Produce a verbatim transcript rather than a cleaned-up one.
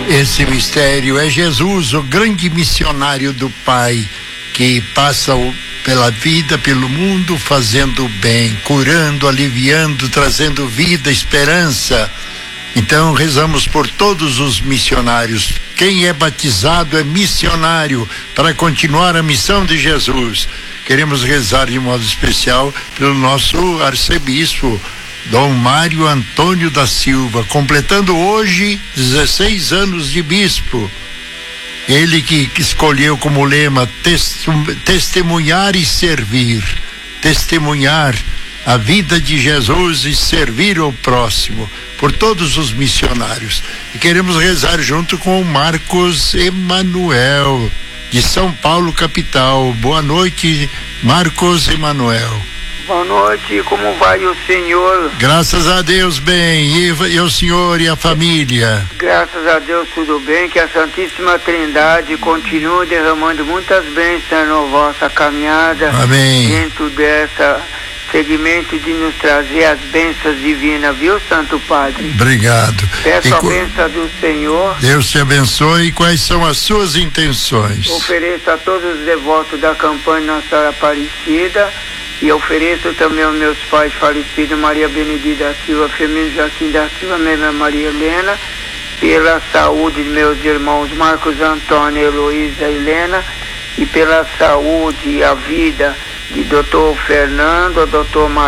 Esse mistério é Jesus, o grande missionário do Pai, que passa o, pela vida, pelo mundo, fazendo bem, curando, aliviando, trazendo vida, esperança. Então rezamos por todos os missionários. Quem é batizado é missionário para continuar a missão de Jesus. Queremos rezar de modo especial pelo nosso arcebispo, Dom Mário Antônio da Silva, completando hoje dezesseis anos de bispo. Ele que, que escolheu como lema testemunhar e servir, testemunhar a vida de Jesus e servir ao próximo, por todos os missionários. E queremos rezar junto com o Marcos Emanuel, de São Paulo, capital. Boa noite, Marcos Emanuel. Boa noite, como vai o senhor? Graças a Deus, bem. E, e o senhor e a família? Graças a Deus, tudo bem. Que a Santíssima Trindade continue derramando muitas bênçãos na vossa caminhada. Amém. Dentro dessa segmento de nos trazer as bênçãos divinas, viu, Santo Padre? Obrigado. Peço e a co... bênção do Senhor. Deus te abençoe. E quais são as suas intenções? Ofereço a todos os devotos da campanha Nossa Senhora Aparecida. E ofereço também aos meus pais falecidos, Maria Benedita da Silva, Firmino Joaquim da Silva, mesma Maria Helena, pela saúde de meus irmãos Marcos Antônio, Heloísa e Helena, e pela saúde e a vida de doutor Fernando, doutor Mar